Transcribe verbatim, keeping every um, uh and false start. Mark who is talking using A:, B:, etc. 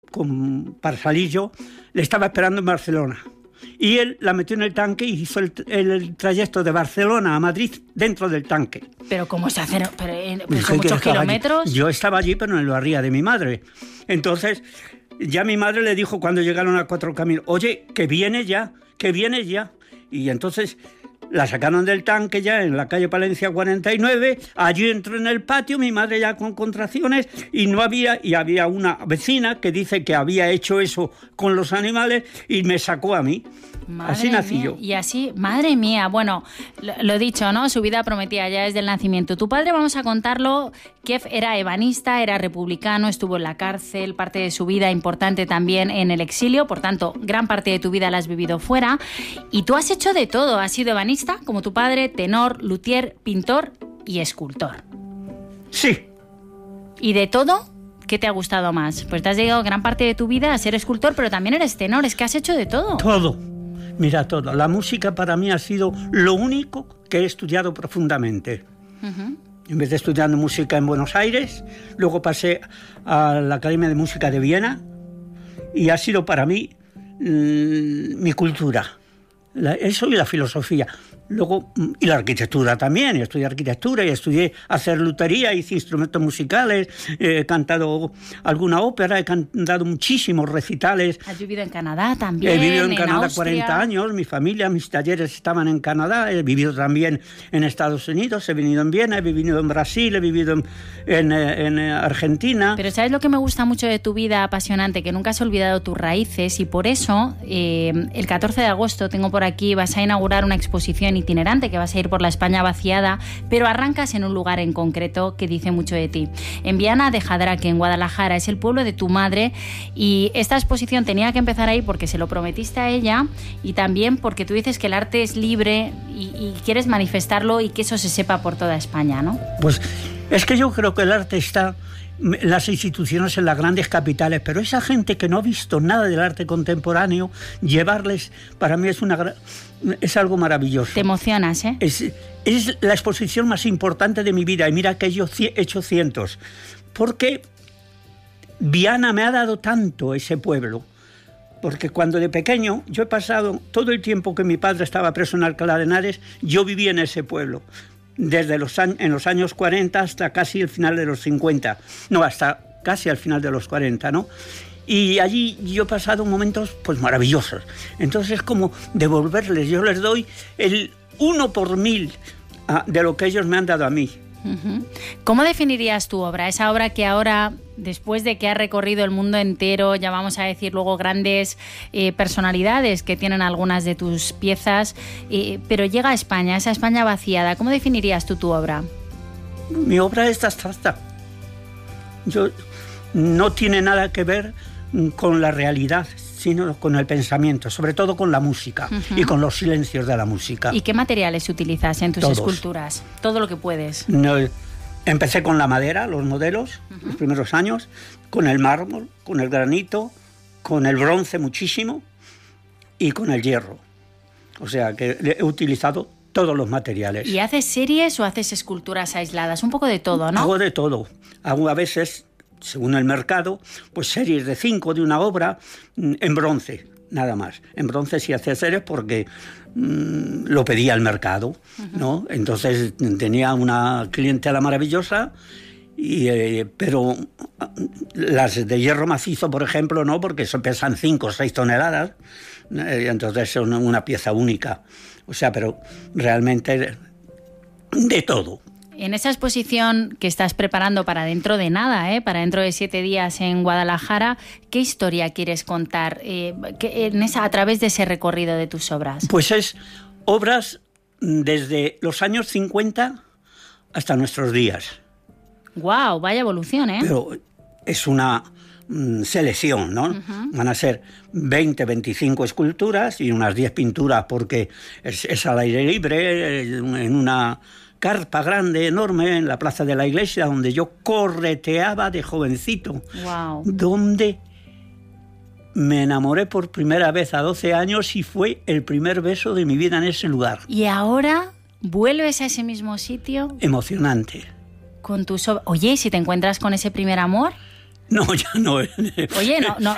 A: con, para salir yo, le estaba esperando en Barcelona. Y él la metió en el tanque y hizo el, el, el trayecto de Barcelona a Madrid dentro del tanque.
B: ¿Pero cómo se hace? Pero, pero son muchos kilómetros.
A: Allí. Yo estaba allí, pero en la barriga de mi madre. Entonces, ya mi madre le dijo cuando llegaron a Cuatro Caminos, oye, que viene ya, que viene ya. Y entonces la sacaron del tanque ya en la calle Palencia cuarenta y nueve, allí entró en el patio, mi madre ya con contracciones, y no había, y había una vecina que dice que había hecho eso con los animales y me sacó a mí.
B: Madre
A: así nací
B: mía.
A: yo.
B: Y así, madre mía, bueno, lo, lo dicho, ¿no? Su vida prometida ya desde el nacimiento. Tu padre, vamos a contarlo, Kev era ebanista, era republicano, estuvo en la cárcel, parte de su vida importante también en el exilio, por tanto, gran parte de tu vida la has vivido fuera. Y tú has hecho de todo, has sido ebanista, como tu padre, tenor, luthier, pintor y escultor.
A: Sí.
B: ¿Y de todo? ¿Qué te ha gustado más? Pues te has dedicado gran parte de tu vida a ser escultor, pero también eres tenor, es que has hecho de todo.
A: Todo. Mira, todo. La música para mí ha sido lo único que he estudiado profundamente. Uh-huh. En vez de estudiando música en Buenos Aires, luego pasé a la Academia de Música de Viena y ha sido para mí mmm, mi cultura. La, eso y la filosofía. Luego, y la arquitectura también, estudié arquitectura y estudié hacer lutería, hice instrumentos musicales, he cantado alguna ópera, he cantado muchísimos recitales.
B: ¿Has vivido en Canadá también?
A: He vivido en,
B: en
A: Canadá
B: Austria.
A: cuarenta años, mi familia, mis talleres estaban en Canadá, he vivido también en Estados Unidos, he vivido en Viena, he vivido en Brasil, he vivido en, en, en Argentina.
B: Pero ¿sabes lo que me gusta mucho de tu vida apasionante? Que nunca has olvidado tus raíces y por eso eh, el catorce de agosto tengo por aquí, vas a inaugurar una exposición itinerante que vas a ir por la España vaciada, pero arrancas en un lugar en concreto que dice mucho de ti. En Viana de Jadraque, en Guadalajara, es el pueblo de tu madre y esta exposición tenía que empezar ahí porque se lo prometiste a ella y también porque tú dices que el arte es libre y, y quieres manifestarlo y que eso se sepa por toda España, ¿no?
A: Pues es que yo creo que el arte está en las instituciones, en las grandes capitales, pero esa gente que no ha visto nada del arte contemporáneo, llevarles, para mí es una es algo maravilloso.
B: Te emocionas, ¿eh?
A: Es, es la exposición más importante de mi vida, y mira que yo he hecho cientos, porque Viana me ha dado tanto, ese pueblo, porque cuando de pequeño, yo he pasado todo el tiempo que mi padre estaba preso en Alcalá de Henares, yo viví en ese pueblo. Desde los, en los años cuarenta hasta casi el final de los cincuenta. No, hasta casi al final de los cuarenta, ¿no? Y allí yo he pasado momentos pues maravillosos. Entonces es como devolverles, yo les doy el uno por mil uh, de lo que ellos me han dado a mí.
B: Uh-huh. ¿Cómo definirías tu obra? Esa obra que ahora, después de que ha recorrido el mundo entero, ya vamos a decir luego grandes eh, personalidades que tienen algunas de tus piezas, eh, pero llega a España, esa España vaciada, ¿cómo definirías tú tu obra?
A: Mi obra es abstracta. Yo, no tiene nada que ver con la realidad, sino con el pensamiento, sobre todo con la música uh-huh. y con los silencios de la música.
B: ¿Y qué materiales utilizas en tus
A: Todos.
B: esculturas? Todo lo que puedes.
A: No, empecé con la madera, los modelos, uh-huh. los primeros años, con el mármol, con el granito, con el bronce muchísimo y con el hierro. O sea que he utilizado todos los materiales.
B: ¿Y haces series o haces esculturas aisladas? Un poco de todo, ¿no?
A: Hago de todo. Hago a veces, según el mercado, pues series de cinco de una obra en bronce, nada más. En bronce sí hacía series porque mmm, lo pedía el mercado, uh-huh. ¿no? Entonces tenía una clientela maravillosa, y, eh, pero las de hierro macizo, por ejemplo, no, porque eso pesan cinco o seis toneladas, eh, entonces son una pieza única. O sea, pero realmente de todo.
B: En esa exposición que estás preparando para dentro de nada, ¿eh? para dentro de siete días en Guadalajara, ¿qué historia quieres contar eh, que en esa, a través de ese recorrido de tus obras?
A: Pues es obras desde los años cincuenta hasta nuestros días.
B: ¡Guau! Wow, vaya evolución, ¿eh?
A: Pero es una mm, selección, ¿no? Uh-huh. Van a ser veinte, veinticinco esculturas y unas diez pinturas porque es, es al aire libre, en una carpa grande, enorme, en la plaza de la iglesia, donde yo correteaba de jovencito.
B: Wow.
A: Donde me enamoré por primera vez a doce años y fue el primer beso de mi vida en ese lugar.
B: ¿Y ahora vuelves a ese mismo sitio?
A: Emocionante.
B: Con tus ob- Oye, ¿y si te encuentras con ese primer amor?
A: No, ya no.
B: Oye, no, no,